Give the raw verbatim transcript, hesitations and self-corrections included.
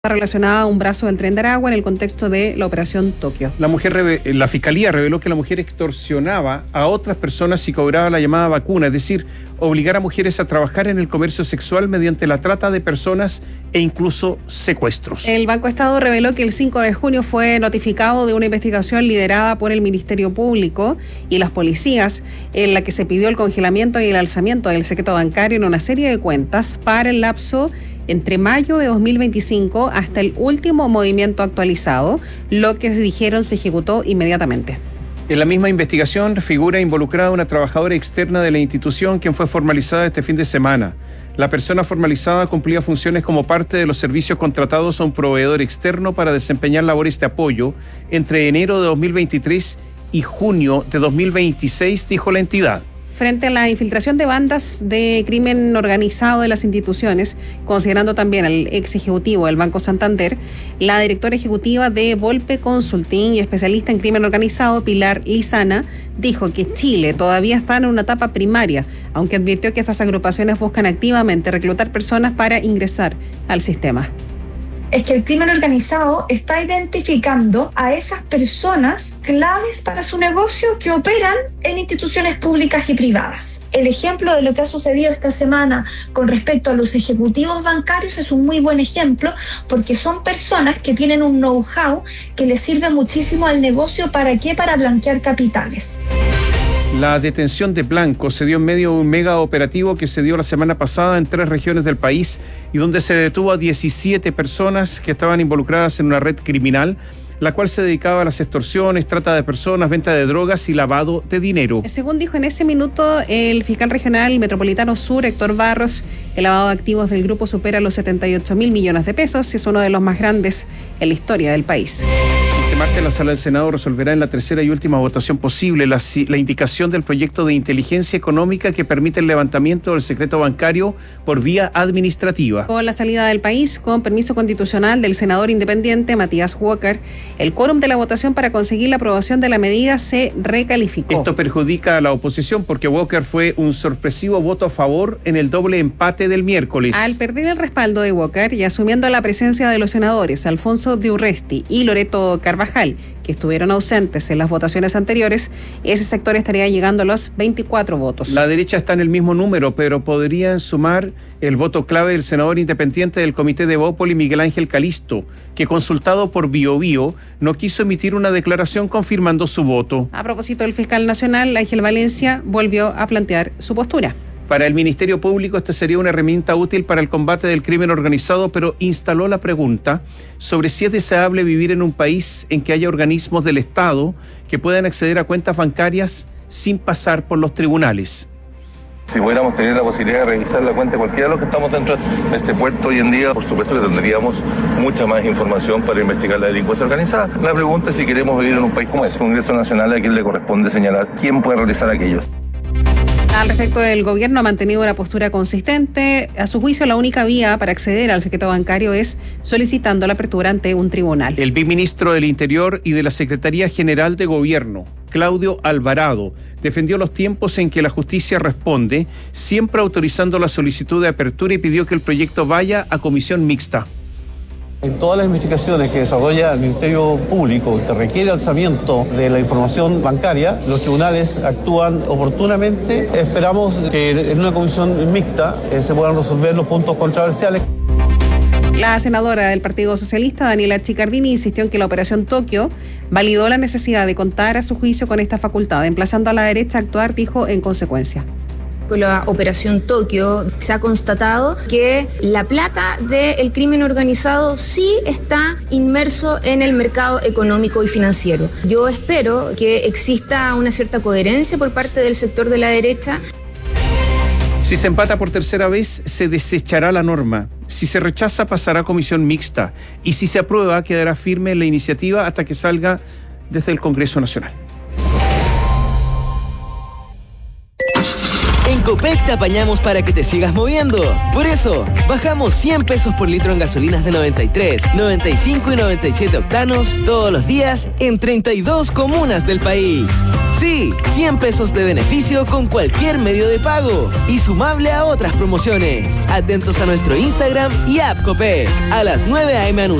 relacionada a un brazo del Tren de Aragua en el contexto de la Operación Tokio. La mujer, la fiscalía reveló que la mujer extorsionaba a otras personas y cobraba la llamada vacuna, es decir, obligar a mujeres a trabajar en el comercio sexual mediante la trata de personas e incluso secuestros. El Banco Estado reveló que el cinco de junio fue notificado de una investigación liderada por el Ministerio Público y las policías, en la que se pidió el congelamiento y el alzamiento del secreto bancario en una serie de cuentas para el lapso entre mayo de dos mil veinticinco hasta el último movimiento actualizado, lo que se dijeron se ejecutó inmediatamente. En la misma investigación figura involucrada una trabajadora externa de la institución, quien fue formalizada este fin de semana. La persona formalizada cumplía funciones como parte de los servicios contratados a un proveedor externo para desempeñar labores de apoyo entre enero de dos mil veintitrés y junio de dos mil veintiséis, dijo la entidad. Frente a la infiltración de bandas de crimen organizado de las instituciones, considerando también al ex ejecutivo del Banco Santander, la directora ejecutiva de Volpe Consulting y especialista en crimen organizado, Pilar Lizana, dijo que Chile todavía está en una etapa primaria, aunque advirtió que estas agrupaciones buscan activamente reclutar personas para ingresar al sistema. Es que el crimen organizado está identificando a esas personas claves para su negocio que operan en instituciones públicas y privadas. El ejemplo de lo que ha sucedido esta semana con respecto a los ejecutivos bancarios es un muy buen ejemplo, porque son personas que tienen un know-how que les sirve muchísimo al negocio. ¿Para qué? Para blanquear capitales. La detención de Blanco se dio en medio de un mega operativo que se dio la semana pasada en tres regiones del país y donde se detuvo a diecisiete personas que estaban involucradas en una red criminal, la cual se dedicaba a las extorsiones, trata de personas, venta de drogas y lavado de dinero. Según dijo en ese minuto el fiscal regional metropolitano sur, Héctor Barros, el lavado de activos del grupo supera los setenta y ocho mil millones de pesos y es uno de los más grandes en la historia del país. Este martes la Sala del Senado resolverá en la tercera y última votación posible la, la indicación del proyecto de inteligencia económica que permite el levantamiento del secreto bancario por vía administrativa. Con la salida del país, con permiso constitucional del senador independiente Matías Walker, el quórum de la votación para conseguir la aprobación de la medida se recalificó. Esto perjudica a la oposición porque Walker fue un sorpresivo voto a favor en el doble empate del miércoles. Al perder el respaldo de Walker y asumiendo la presencia de los senadores Alfonso de Urresti y Loreto Carvajal, que estuvieron ausentes en las votaciones anteriores, ese sector estaría llegando a los veinticuatro votos. La derecha está en el mismo número, pero podrían sumar el voto clave del senador independiente del Comité de Bópoli, Miguel Ángel Calisto, que consultado por Bio Bio no quiso emitir una declaración confirmando su voto. A propósito, el fiscal nacional, Ángel Valencia, volvió a plantear su postura. Para el Ministerio Público esta sería una herramienta útil para el combate del crimen organizado, pero instaló la pregunta sobre si es deseable vivir en un país en que haya organismos del Estado que puedan acceder a cuentas bancarias sin pasar por los tribunales. Si pudiéramos tener la posibilidad de revisar la cuenta de cualquiera de los que estamos dentro de este puerto hoy en día, por supuesto que tendríamos mucha más información para investigar la delincuencia organizada. La pregunta es si queremos vivir en un país como ese. Congreso Nacional, a quien le corresponde señalar quién puede realizar aquellos. Al respecto, el gobierno ha mantenido una postura consistente. A su juicio, la única vía para acceder al secreto bancario es solicitando la apertura ante un tribunal. El viceministro del Interior y de la Secretaría General de Gobierno, Claudio Alvarado, defendió los tiempos en que la justicia responde, siempre autorizando la solicitud de apertura, y pidió que el proyecto vaya a comisión mixta. En todas las investigaciones que desarrolla el Ministerio Público que requiere alzamiento de la información bancaria, los tribunales actúan oportunamente. Esperamos que en una comisión mixta eh, se puedan resolver los puntos controversiales. La senadora del Partido Socialista, Daniela Chicardini, insistió en que la Operación Tokio validó la necesidad de contar a su juicio con esta facultad, emplazando a la derecha a actuar, dijo, en consecuencia. Con la Operación Tokio se ha constatado que la plata del crimen organizado sí está inmerso en el mercado económico y financiero. Yo espero que exista una cierta coherencia por parte del sector de la derecha. Si se empata por tercera vez, se desechará la norma. Si se rechaza, pasará a comisión mixta. Y si se aprueba, quedará firme la iniciativa hasta que salga desde el Congreso Nacional. En Copec Copec te apañamos para que te sigas moviendo. Por eso, bajamos cien pesos por litro en gasolinas de noventa y tres, noventa y cinco y noventa y siete octanos todos los días en treinta y dos comunas del país. Sí, cien pesos de beneficio con cualquier medio de pago y sumable a otras promociones. Atentos a nuestro Instagram y app Copec. A las nueve a eme